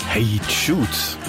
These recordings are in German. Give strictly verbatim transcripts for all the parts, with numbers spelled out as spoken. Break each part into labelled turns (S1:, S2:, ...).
S1: Hey Jude,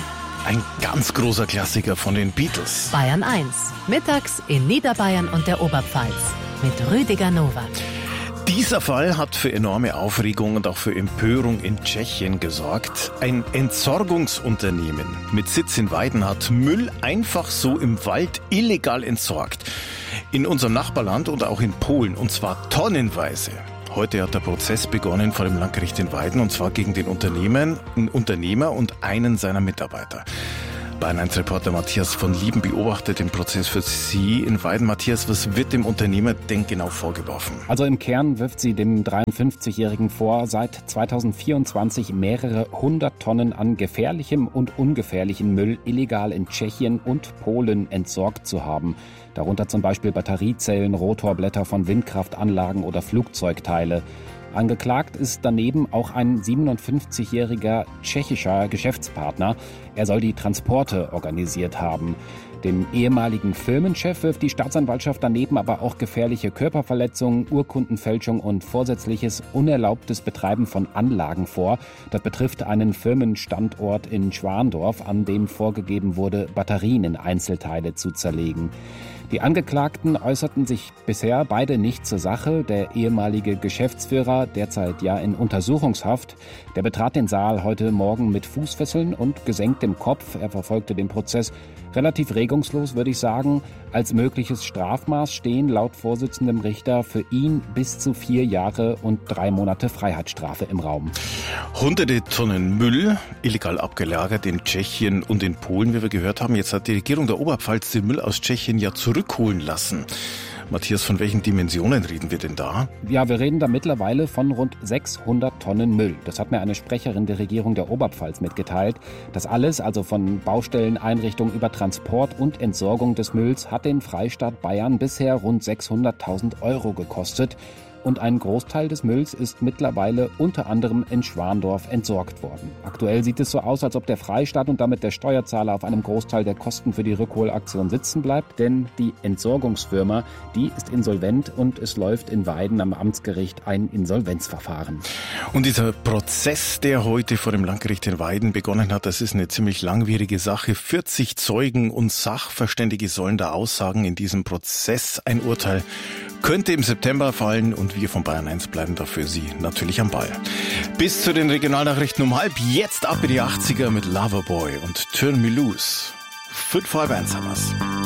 S1: ein ganz großer Klassiker von den Beatles.
S2: Bayern eins, mittags in Niederbayern und der Oberpfalz mit Rüdiger Nowak.
S1: Dieser Fall hat für enorme Aufregung und auch für Empörung in Tschechien gesorgt. Ein Entsorgungsunternehmen mit Sitz in Weiden hat Müll einfach so im Wald illegal entsorgt. In unserem Nachbarland und auch in Polen, und zwar tonnenweise. Heute hat der Prozess begonnen vor dem Landgericht in Weiden, und zwar gegen den Unternehmen, einen Unternehmer und einen seiner Mitarbeiter. Bayern eins Reporter Matthias von Lieben beobachtet den Prozess für Sie in Weiden. Matthias, was wird dem Unternehmer denn genau vorgeworfen?
S3: Also im Kern wirft sie dem dreiundfünfzigjährigen vor, seit zweitausendvierundzwanzig mehrere hundert Tonnen an gefährlichem und ungefährlichem Müll illegal in Tschechien und Polen entsorgt zu haben. Darunter zum Beispiel Batteriezellen, Rotorblätter von Windkraftanlagen oder Flugzeugteile. Angeklagt ist daneben auch ein siebenundfünfzigjähriger tschechischer Geschäftspartner. Er soll die Transporte organisiert haben. Dem ehemaligen Firmenchef wirft die Staatsanwaltschaft daneben aber auch gefährliche Körperverletzungen, Urkundenfälschung und vorsätzliches unerlaubtes Betreiben von Anlagen vor. Das betrifft einen Firmenstandort in Schwandorf, an dem vorgegeben wurde, Batterien in Einzelteile zu zerlegen. Die Angeklagten äußerten sich bisher beide nicht zur Sache. Der ehemalige Geschäftsführer, derzeit ja in Untersuchungshaft, der betrat den Saal heute Morgen mit Fußfesseln und gesenktem Kopf. Er verfolgte den Prozess relativ regungslos, würde ich sagen. Als mögliches Strafmaß stehen laut Vorsitzendem Richter für ihn bis zu vier Jahre und drei Monate Freiheitsstrafe im Raum.
S1: Hunderte Tonnen Müll, illegal abgelagert in Tschechien und in Polen, wie wir gehört haben. Jetzt hat die Regierung der Oberpfalz den Müll aus Tschechien ja zurückholen lassen. Matthias, von welchen Dimensionen reden wir denn da?
S3: Ja, wir reden da mittlerweile von rund sechshundert Tonnen Müll. Das hat mir eine Sprecherin der Regierung der Oberpfalz mitgeteilt. Das alles, also von Baustelleneinrichtungen über Transport und Entsorgung des Mülls, hat den Freistaat Bayern bisher rund sechshunderttausend Euro gekostet. Und ein Großteil des Mülls ist mittlerweile unter anderem in Schwandorf entsorgt worden. Aktuell sieht es so aus, als ob der Freistaat und damit der Steuerzahler auf einem Großteil der Kosten für die Rückholaktion sitzen bleibt. Denn die Entsorgungsfirma, die ist insolvent und es läuft in Weiden am Amtsgericht ein Insolvenzverfahren.
S1: Und dieser Prozess, der heute vor dem Landgericht in Weiden begonnen hat, das ist eine ziemlich langwierige Sache. vierzig Zeugen und Sachverständige sollen da aussagen in diesem Prozess. Ein Urteil könnte im September fallen und wir von Bayern eins bleiben dafür Sie natürlich am Ball. Bis zu den Regionalnachrichten um halb, jetzt ab in die achtziger mit Loverboy und Turn Me Loose. fünf vor halb eins haben wir's.